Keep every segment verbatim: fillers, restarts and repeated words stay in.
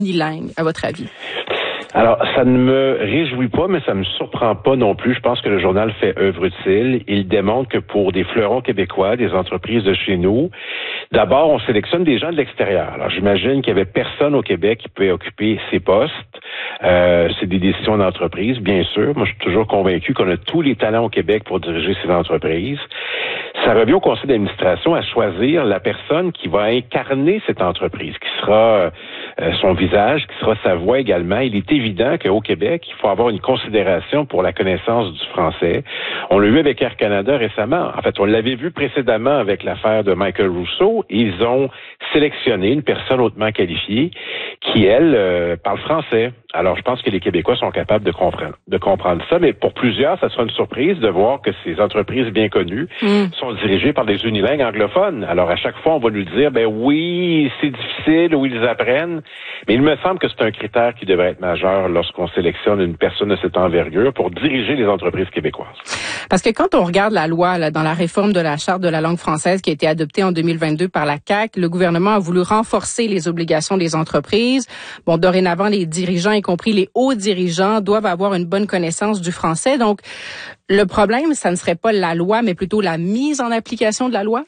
unilingue, à votre avis? Alors, ça ne me réjouit pas, mais ça me surprend pas non plus. Je pense que le journal fait œuvre utile. Il démontre que pour des fleurons québécois, des entreprises de chez nous, d'abord, on sélectionne des gens de l'extérieur. Alors, j'imagine qu'il y avait personne au Québec qui pouvait occuper ces postes. Euh, c'est des décisions d'entreprise, bien sûr. Moi, je suis toujours convaincu qu'on a tous les talents au Québec pour diriger ces entreprises. Ça revient au conseil d'administration à choisir la personne qui va incarner cette entreprise, qui sera euh, son visage, qui sera sa voix également. Il est évident qu'au Québec, il faut avoir une considération pour la connaissance du français. On l'a vu avec Air Canada récemment. En fait, on l'avait vu précédemment avec l'affaire de Michael Rousseau. Ils ont sélectionné une personne hautement qualifiée qui, elle, euh, parle français. Alors, je pense que les Québécois sont capables de comprendre, de comprendre ça, mais pour plusieurs, ça sera une surprise de voir que ces entreprises bien connues mm. sont dirigées par des unilingues anglophones. Alors, à chaque fois, on va nous dire, ben oui, c'est difficile, où ils apprennent, mais il me semble que c'est un critère qui devrait être majeur lorsqu'on sélectionne une personne de cette envergure pour diriger les entreprises québécoises. Parce que quand on regarde la loi là, dans la réforme de la Charte de la langue française qui a été adoptée en deux mille vingt-deux par la C A Q, le gouvernement a voulu renforcer les obligations des entreprises. Bon, dorénavant, les dirigeants, y compris les hauts dirigeants, doivent avoir une bonne connaissance du français. Donc, le problème, ça ne serait pas la loi, mais plutôt la mise en application de la loi?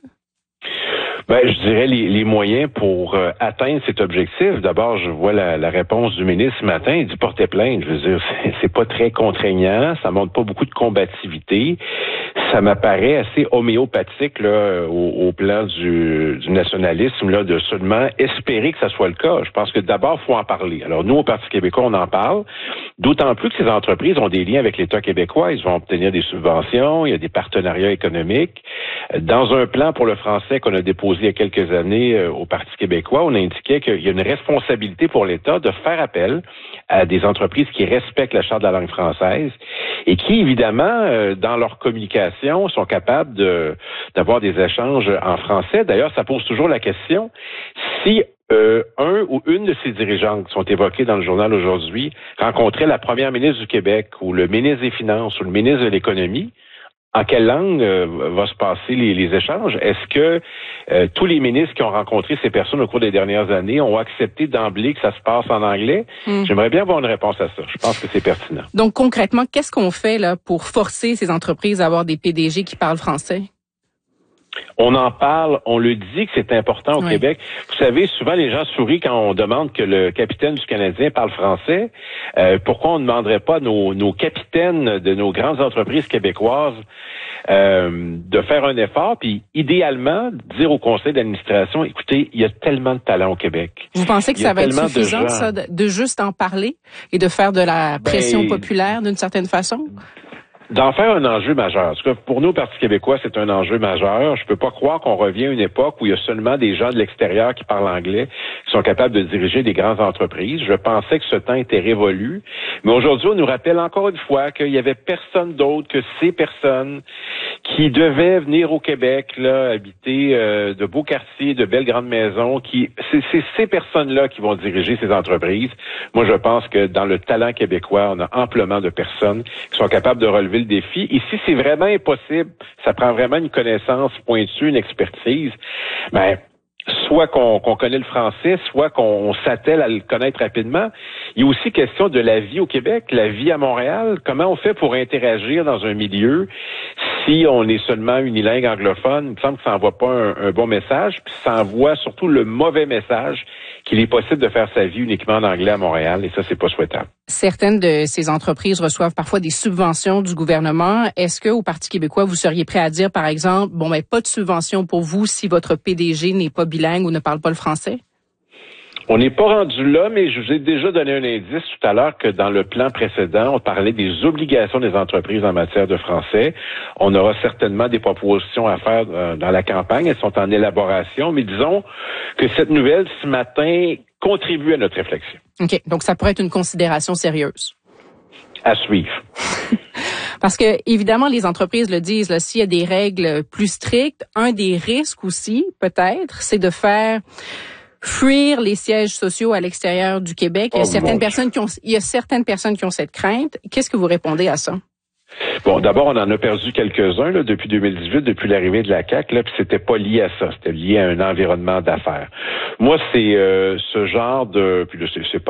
Ben, je dirais les, les moyens pour euh, atteindre cet objectif. D'abord, je vois la, la réponse du ministre ce matin. Il dit porter plainte. Je veux dire, c'est, c'est pas très contraignant. Ça montre pas beaucoup de combativité. Ça m'apparaît assez homéopathique là, au, au plan du, du nationalisme, là, de seulement espérer que ça soit le cas. Je pense que d'abord, il faut en parler. Alors, nous, au Parti québécois, on en parle. D'autant plus que ces entreprises ont des liens avec l'État québécois. Ils vont obtenir des subventions. Il y a des partenariats économiques. Dans un plan pour le français qu'on a déposé il y a quelques années euh, au Parti québécois, on indiquait qu'il y a une responsabilité pour l'État de faire appel à des entreprises qui respectent la Charte de la langue française et qui, évidemment, euh, dans leur communication, sont capables de d'avoir des échanges en français. D'ailleurs, ça pose toujours la question, si euh, un ou une de ces dirigeantes qui sont évoquées dans le journal aujourd'hui rencontrait la première ministre du Québec ou le ministre des Finances ou le ministre de l'Économie, en quelle langue euh, va se passer les, les échanges? Est-ce que euh, tous les ministres qui ont rencontré ces personnes au cours des dernières années ont accepté d'emblée que ça se passe en anglais? Mmh. J'aimerais bien avoir une réponse à ça. Je pense que c'est pertinent. Donc, concrètement, qu'est-ce qu'on fait là pour forcer ces entreprises à avoir des P D G qui parlent français? On en parle, on le dit que c'est important au oui. Québec. Vous savez, souvent les gens sourient quand on demande que le capitaine du Canadien parle français. Euh, pourquoi on ne demanderait pas nos, nos capitaines de nos grandes entreprises québécoises euh, de faire un effort, puis idéalement dire au conseil d'administration, écoutez, il y a tellement de talent au Québec. Vous pensez que ça va être suffisant, ça, de, de juste en parler et de faire de la pression ben, populaire d'une certaine façon? D'en faire un enjeu majeur. En tout cas, pour nous, au Parti québécois, c'est un enjeu majeur. Je peux pas croire qu'on revient à une époque où il y a seulement des gens de l'extérieur qui parlent anglais, qui sont capables de diriger des grandes entreprises. Je pensais que ce temps était révolu. Mais aujourd'hui, on nous rappelle encore une fois qu'il y avait personne d'autre que ces personnes qui devaient venir au Québec, là, habiter euh, de beaux quartiers, de belles grandes maisons, qui, c'est, c'est ces personnes-là qui vont diriger ces entreprises. Moi, je pense que dans le talent québécois, on a amplement de personnes qui sont capables de relever le défi. Ici, c'est vraiment impossible. Ça prend vraiment une connaissance pointue, une expertise. Ben, soit qu'on, qu'on connaît le français, soit qu'on s'attelle à le connaître rapidement. Il y a aussi question de la vie au Québec, la vie à Montréal. Comment on fait pour interagir dans un milieu si on est seulement unilingue anglophone? Il me semble que ça envoie pas un, un bon message, puis ça envoie surtout le mauvais message qu'il est possible de faire sa vie uniquement en anglais à Montréal, et ça, c'est pas souhaitable. Certaines de ces entreprises reçoivent parfois des subventions du gouvernement. Est-ce que, au Parti québécois, vous seriez prêt à dire, par exemple, bon, ben, pas de subvention pour vous si votre P D G n'est pas bilingue ou ne parle pas le français? On n'est pas rendu là, mais je vous ai déjà donné un indice tout à l'heure que dans le plan précédent, on parlait des obligations des entreprises en matière de français. On aura certainement des propositions à faire dans la campagne. Elles sont en élaboration, mais disons que cette nouvelle ce matin contribue à notre réflexion. OK. Donc, ça pourrait être une considération sérieuse. À suivre. Parce que, évidemment, les entreprises le disent, là, s'il y a des règles plus strictes, un des risques aussi, peut-être, c'est de faire fuir les sièges sociaux à l'extérieur du Québec. Il y a oh, certaines personnes qui ont, il y a certaines personnes qui ont cette crainte. Qu'est-ce que vous répondez à ça? Bon, d'abord, on en a perdu quelques-uns là, depuis deux mille dix-huit, depuis l'arrivée de la C A Q, là, puis c'était pas lié à ça, c'était lié à un environnement d'affaires. Moi, c'est euh, ce genre de, puis là, c'est, c'est pas